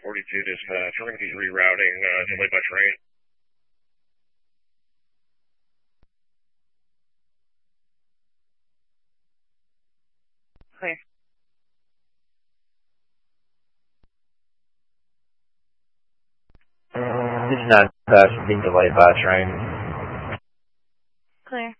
42 dispatch. We're going to be rerouting, delayed by train. Clear. This is not dispatch, being delayed by train. Clear.